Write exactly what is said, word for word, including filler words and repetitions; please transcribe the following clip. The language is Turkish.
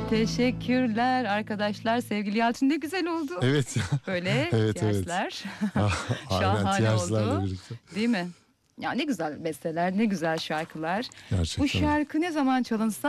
Teşekkürler arkadaşlar. Sevgili Yalçın, ne güzel oldu. Evet. Böyle evet, tiyazlar. evet. Şahane tiyazlarla oldu. birlikte. Değil mi? Ya ne güzel besteler, ne güzel şarkılar. Gerçekten. Bu şarkı ne zaman çalınsa